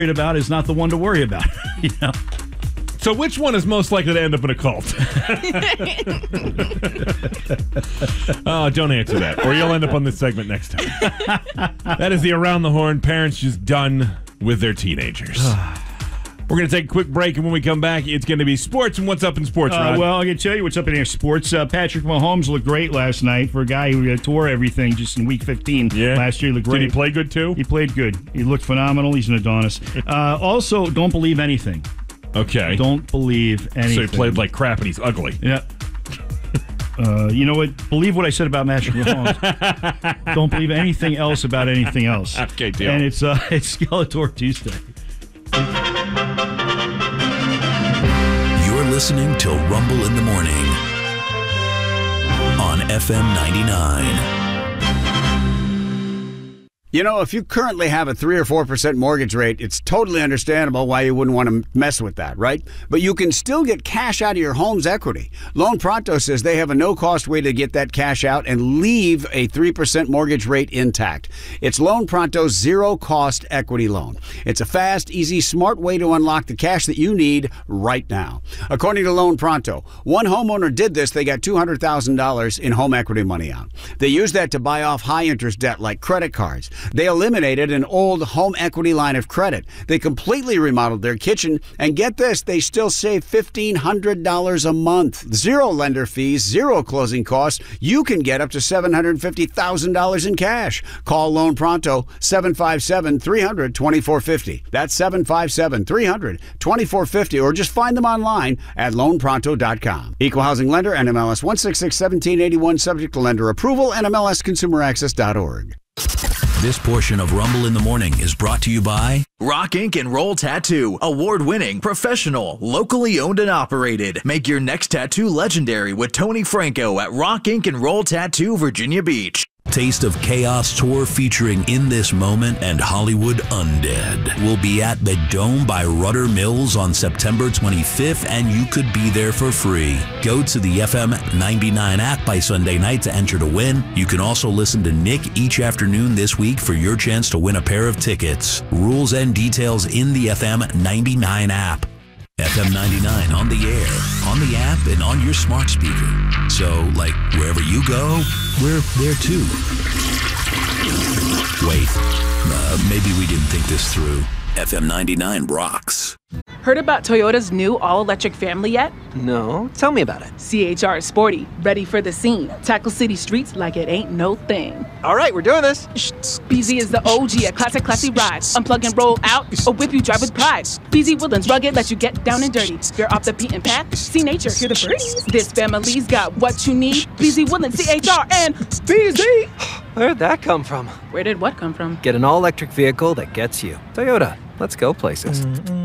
worried about is not the one to worry about. So which one is most likely to end up in a cult? Oh, don't answer that, or you'll end up on this segment next time. That is the Around the Horn. Parents just done with their teenagers. We're going to take a quick break, and when we come back, it's going to be sports and what's up in sports, Rod. Well, I'm going to tell you what's up in your sports. Patrick Mahomes looked great last night for a guy who tore everything just in Week 15 last year. He looked great. Did he play good, too? He played good. He looked phenomenal. He's an Adonis. Also, don't believe anything. Okay. Don't believe anything. So he played like crap, and he's ugly. Yeah. You know what? Believe what I said about Patrick Mahomes. Don't believe anything else about anything else. Okay, deal. And it's Skeletor Tuesday. You're listening to Rumble in the Morning on FM 99. You know, if you currently have a 3 or 4% mortgage rate, it's totally understandable why you wouldn't want to mess with that, right? But you can still get cash out of your home's equity. Loan Pronto says they have a no-cost way to get that cash out and leave a 3% mortgage rate intact. It's Loan Pronto's zero-cost equity loan. It's a fast, easy, smart way to unlock the cash that you need right now. According to Loan Pronto, one homeowner did this. They got $200,000 in home equity money out. They used that to buy off high-interest debt like credit cards. They eliminated an old home equity line of credit. They completely remodeled their kitchen, and get this, they still save $1,500 a month. Zero lender fees, zero closing costs. You can get up to $750,000 in cash. Call Loan Pronto, 757-300-2450. That's 757-300-2450, or just find them online at loanpronto.com. Equal housing lender, NMLS 1661781, subject to lender approval, NMLSconsumeraccess.org. This portion of Rumble in the Morning is brought to you by Rock Ink and Roll Tattoo. Award-winning, professional, locally owned and operated. Make your next tattoo legendary with Tony Franco at Rock Ink and Roll Tattoo, Virginia Beach. Taste of Chaos Tour featuring In This Moment and Hollywood Undead will be at the Dome by Rudder Mills on September 25th, and you could be there for free. Go to the FM 99 app by Sunday night to enter to win. You can also listen to Nick each afternoon this week for your chance to win a pair of tickets. Rules and details in the FM 99 app. FM 99 on the air, on the app, and on your smart speaker. So, like, wherever you go, we're there too. Wait, maybe we didn't think this through. FM 99 rocks. Heard about Toyota's new all-electric family yet? No, tell me about it. CHR is sporty, ready for the scene. Tackle city streets like it ain't no thing. All right, we're doing this. BZ is the OG, a classy ride. Unplug and roll out, or whip you drive with pride. BZ Woodlands rugged, let you get down and dirty. You're off the beaten path, see nature, hear the birdies. This family's got what you need. BZ Woodlands, CHR, and BZ. Where'd that come from? Where did what come from? Get an all-electric vehicle that gets you. Toyota, let's go places.